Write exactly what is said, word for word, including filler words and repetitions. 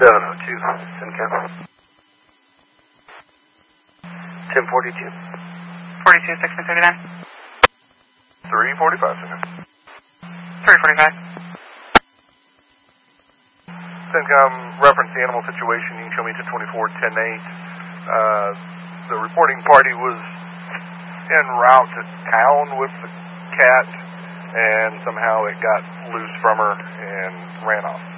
seven oh two, Sincap. ten forty-two. forty-two, sixteen thirty-nine. three forty-five, Sincap. three forty-five. Sincom, reference the animal situation. You can show me to twenty-four ten eight. Uh, the reporting party was en route to town with the cat, and somehow it got loose from her and ran off.